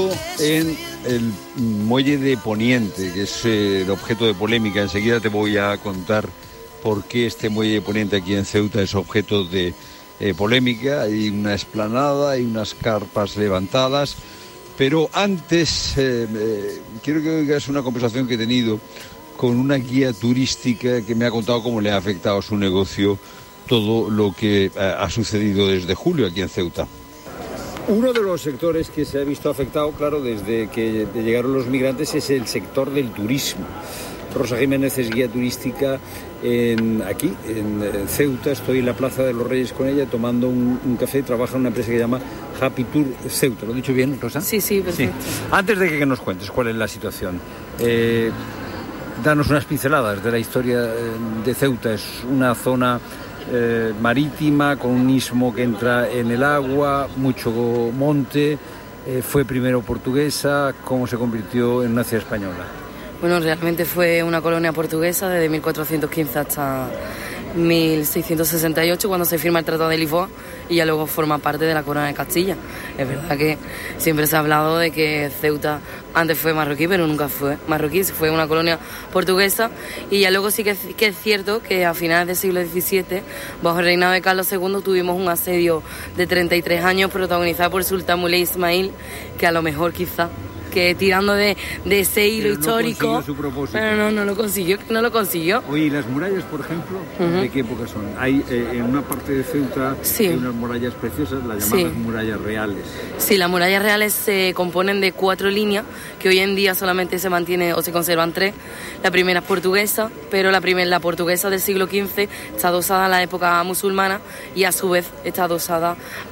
estado en el muelle de Poniente, que es el objeto de polémica. Enseguida te voy a contar por qué este muelle de Poniente aquí en Ceuta es objeto de polémica. Hay una explanada, hay unas carpas levantadas, pero antes quiero que oigas una conversación que he tenido con una guía turística que me ha contado cómo le ha afectado a su negocio todo lo que ha sucedido desde julio aquí en Ceuta. Uno de los sectores que se ha visto afectado, claro, desde que llegaron los migrantes, es el sector del turismo. Rosa Jiménez es guía turística aquí, en Ceuta. Estoy en la Plaza de los Reyes con ella tomando un café. Trabaja en una empresa que se llama Happy Tour Ceuta. ¿Lo he dicho bien, Rosa? Sí, perfecto. Sí. Antes de que nos cuentes cuál es la situación, danos unas pinceladas de la historia de Ceuta. Es una zona marítima, con un istmo que entra en el agua, mucho monte, fue primero portuguesa. ¿Cómo se convirtió en una ciudad española? Bueno, realmente fue una colonia portuguesa desde 1415 hasta 1668, cuando se firma el Tratado de Lisboa, y ya luego forma parte de la Corona de Castilla. Es verdad que siempre se ha hablado de que Ceuta antes fue marroquí, pero nunca fue marroquí, fue una colonia portuguesa. Y ya luego sí que es cierto que a finales del siglo XVII, bajo el reinado de Carlos II, tuvimos un asedio de 33 años protagonizado por Sultán Moulay Ismail, que a lo mejor quizá, que tirando de ese hilo histórico, no consiguió su propósito. Pero no lo consiguió. Oye, ¿y las murallas, por ejemplo, de qué época son? Hay en una parte de Ceuta hay unas murallas preciosas, las llamadas murallas reales. Sí, las murallas reales se componen de 4 líneas, que hoy en día solamente se mantiene o se conservan 3. La primera es portuguesa, pero la portuguesa del siglo XV está adosada a la época musulmana y a su vez está adosada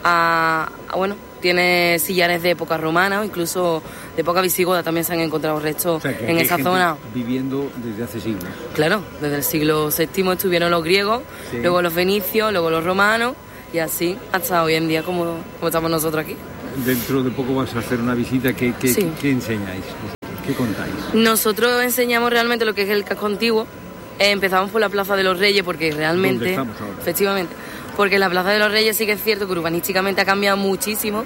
tiene sillares de época romana o incluso de época visigoda. También se han encontrado restos en esa zona. Viviendo desde hace siglos. Claro, desde el siglo VII estuvieron los griegos, luego los fenicios, luego los romanos y así hasta hoy en día como estamos nosotros aquí. Dentro de poco vas a hacer una visita. ¿Qué enseñáis? ¿Qué contáis? Nosotros enseñamos realmente lo que es el casco antiguo. Empezamos por la Plaza de los Reyes porque realmente... ¿Dónde estamos ahora? Efectivamente. Porque la Plaza de los Reyes sí que es cierto que urbanísticamente ha cambiado muchísimo.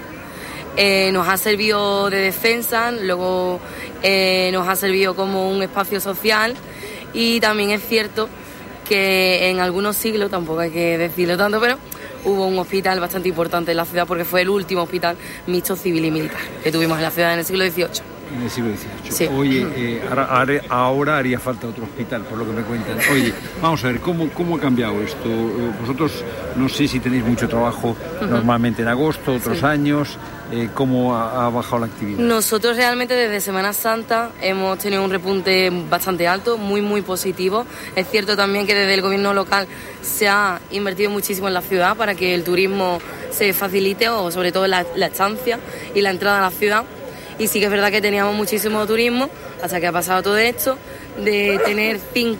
Nos ha servido de defensa, luego nos ha servido como un espacio social, y también es cierto que en algunos siglos, tampoco hay que decirlo tanto, pero hubo un hospital bastante importante en la ciudad porque fue el último hospital mixto civil y militar que tuvimos en la ciudad en el siglo XVIII. En el siglo XVIII. Sí. Oye, ahora haría falta otro hospital, por lo que me cuentan. Oye, vamos a ver, ¿cómo ha cambiado esto? Vosotros, no sé si tenéis mucho trabajo normalmente en agosto, otros años. ¿Cómo ha bajado la actividad? Nosotros realmente desde Semana Santa hemos tenido un repunte bastante alto, muy, muy positivo. Es cierto también que desde el gobierno local se ha invertido muchísimo en la ciudad para que el turismo se facilite, o sobre todo la estancia y la entrada a la ciudad. Y sí que es verdad que teníamos muchísimo turismo hasta que ha pasado todo esto, de tener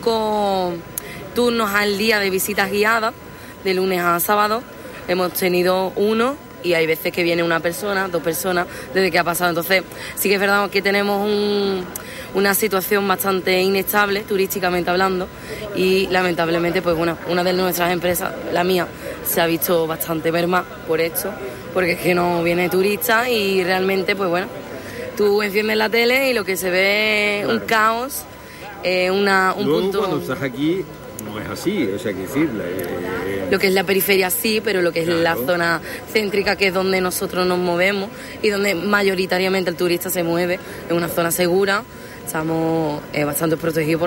5 turnos al día de visitas guiadas, de lunes a sábado. Hemos tenido 1 y hay veces que viene 1 persona, 2 personas, desde que ha pasado. Entonces sí que es verdad que tenemos una situación bastante inestable, turísticamente hablando, y lamentablemente pues una de nuestras empresas, la mía, se ha visto bastante mermada por esto, porque es que no viene turista y realmente pues tú enciendes la tele y lo que se ve es un caos, un luego, punto... Cuando estás aquí no es así, o sea, hay que decirlo. Lo que es la periferia sí, pero lo que es la zona céntrica, que es donde nosotros nos movemos y donde mayoritariamente el turista se mueve, es una zona segura. Estamos bastante protegidos por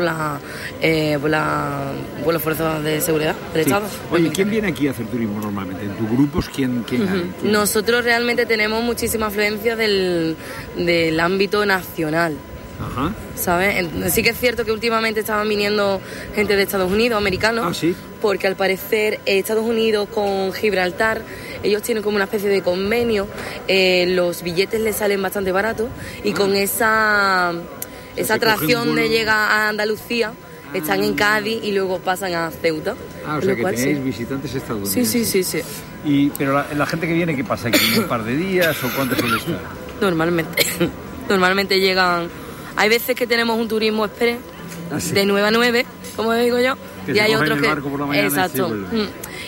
las fuerzas de seguridad del Estado. Oye, ¿quién viene aquí a hacer turismo normalmente? ¿En tus grupos quién hay? Nosotros realmente tenemos muchísima afluencia del ámbito nacional. Ajá. ¿Sabes? Sí que es cierto que últimamente estaban viniendo gente de Estados Unidos, americanos. Ah, ¿sí? Porque al parecer Estados Unidos con Gibraltar, ellos tienen como una especie de convenio, los billetes les salen bastante baratos y con esa atracción de llegar a Andalucía, están en Cádiz y luego pasan a Ceuta. O sea que tenéis visitantes estadounidenses. Sí. Pero la gente que viene, ¿qué pasa? ¿Aquí un par de días o cuánto suele estar? Normalmente llegan... Hay veces que tenemos un turismo express de 9 a 9, como digo yo, que y hay otros el barco por la mañana. Exacto.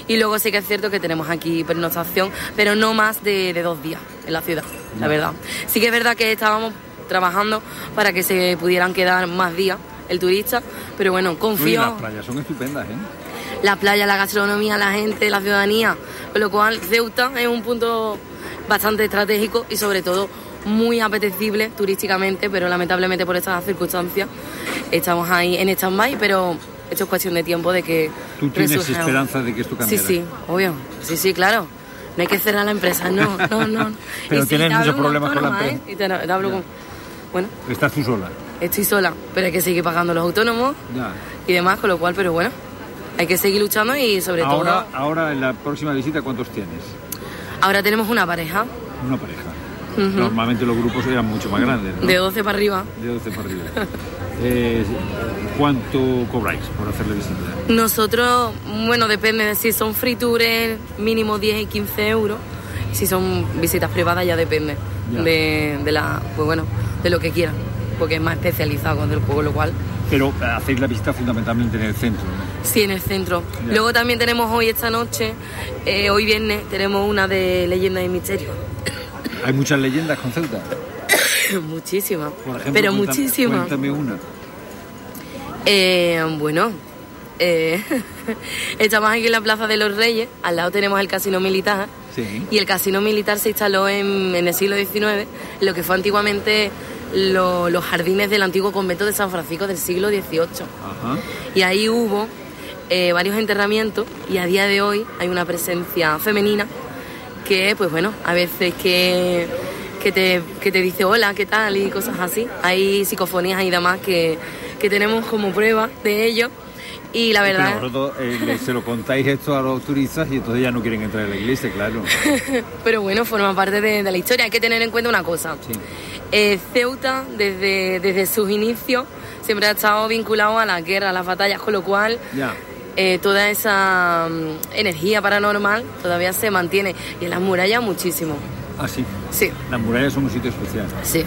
Y luego sí que es cierto que tenemos aquí pernoctación, pero no más de 2 días en la ciudad, la verdad. Sí que es verdad que estábamos trabajando para que se pudieran quedar más días el turista, pero bueno, confío. Las playas son estupendas, ¿eh? La playa, la gastronomía, la gente, la ciudadanía, con lo cual Ceuta es un punto bastante estratégico y sobre todo muy apetecible turísticamente, pero lamentablemente por estas circunstancias estamos ahí en stand-by, pero esto es cuestión de tiempo de que ¿Tú tienes esperanza de que esto cambiará? Sí, obvio, sí, claro. No hay que cerrar la empresa, no. Pero tienes muchos problemas con la empresa. Y te hablo con... Bueno. ¿Estás tú sola? Estoy sola, pero hay que seguir pagando los autónomos y demás, con lo cual, pero bueno, hay que seguir luchando y sobre todo... Ahora, en la próxima visita, ¿cuántos tienes? Ahora tenemos una pareja. Una pareja. Uh-huh. Normalmente los grupos eran mucho más grandes, ¿no? De 12 para arriba. De 12 para arriba. ¿Cuánto cobráis por hacer la visita? Nosotros, bueno, depende de si son free tours, mínimo 10 y 15 euros. Y si son visitas privadas ya depende de la, pues bueno, de lo que quieran, porque es más especializado con el juego, lo cual... Pero hacéis la visita fundamentalmente en el centro, ¿no? Sí, en el centro. Luego también tenemos hoy, esta noche, hoy viernes, tenemos una de leyendas y misterios. ¿Hay muchas leyendas con Ceuta? Muchísimas, por ejemplo, pero muchísimas. Cuéntame una. Bueno, estamos aquí en la Plaza de los Reyes, al lado tenemos el Casino Militar, y el Casino Militar se instaló en el siglo XIX, lo que fue antiguamente los jardines del antiguo convento de San Francisco del siglo XVIII. Ajá. Y ahí hubo varios enterramientos y a día de hoy hay una presencia femenina que, pues bueno, a veces que te dice hola, ¿qué tal? Y cosas así. Hay psicofonías y demás que tenemos como prueba de ello. Y la verdad... Pero vosotros se lo contáis esto a los turistas y entonces ya no quieren entrar en la iglesia, claro. Pero bueno, forma parte de la historia. Hay que tener en cuenta una cosa. Sí. Ceuta, desde sus inicios, siempre ha estado vinculado a la guerra, a las batallas, con lo cual... toda esa energía paranormal todavía se mantiene. Y en las murallas muchísimo. ¿Ah, sí? Sí. Las murallas son un sitio especial. Sí.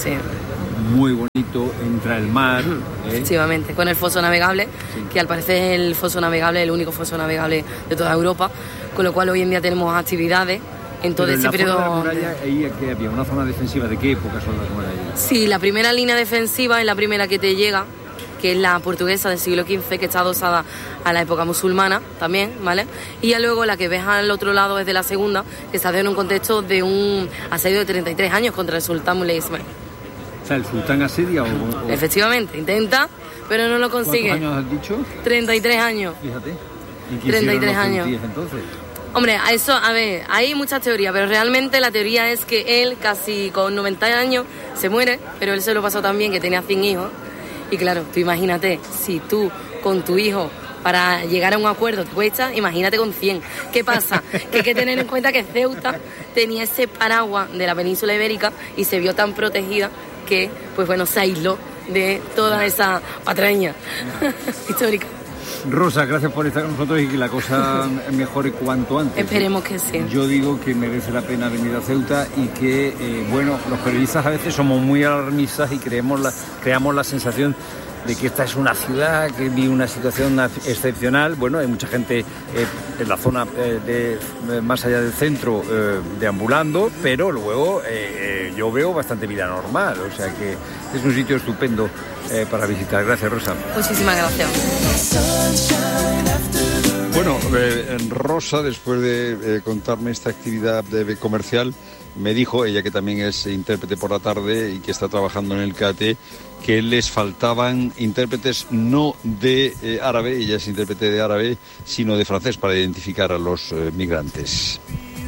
Muy bonito, entra el mar. Efectivamente, con el foso navegable, que al parecer es el foso navegable, el único foso navegable de toda Europa, con lo cual hoy en día tenemos actividades en todo ese periodo. ¿La muralla ahí que había una zona defensiva? ¿De qué época son las murallas? Sí, la primera línea defensiva es la primera que te llega, que es la portuguesa del siglo XV, que está adosada a la época musulmana también, ¿vale? Y ya luego la que ves al otro lado es de la segunda, que está en un contexto de un asedio de 33 años contra el sultán Muley Ismail. O sea, ¿el sultán asedia o...? Efectivamente, intenta, pero no lo consigue. ¿Cuántos años has dicho? 33 años. Fíjate. ¿Y qué 33 años. Entonces? Hombre, a ver, hay muchas teorías, pero realmente la teoría es que él casi con 90 años se muere, pero él se lo pasó tan bien que tenía 100 hijos. Y claro, tú imagínate, si tú con tu hijo para llegar a un acuerdo te cuesta, imagínate con 100. ¿Qué pasa? Que hay que tener en cuenta que Ceuta tenía ese paraguas de la península ibérica y se vio tan protegida que, pues bueno, se aisló de toda esa patraña histórica. Rosa, gracias por estar con nosotros y que la cosa mejore cuanto antes. Esperemos que sí. Yo digo que merece la pena venir a Ceuta y que, bueno, los periodistas a veces somos muy alarmistas y creamos la sensación de que esta es una ciudad que vive una situación excepcional. Bueno, hay mucha gente en la zona más allá del centro deambulando, pero luego yo veo bastante vida normal, o sea que es un sitio estupendo para visitar. Gracias, Rosa. Muchísimas gracias. Bueno, Rosa, después de contarme esta actividad comercial, me dijo, ella que también es intérprete por la tarde y que está trabajando en el CAT, que les faltaban intérpretes no de árabe, ella es intérprete de árabe, sino de francés para identificar a los migrantes.